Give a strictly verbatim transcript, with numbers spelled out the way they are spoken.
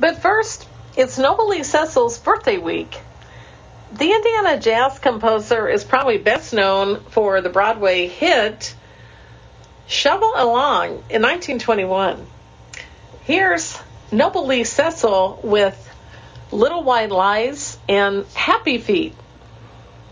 But first, it's Noble Lee Cecil's birthday week. The Indiana jazz composer is probably best known for the Broadway hit Shovel Along in nineteen twenty-one. Here's Noble Lee Cecil with Little White Lies and Happy Feet.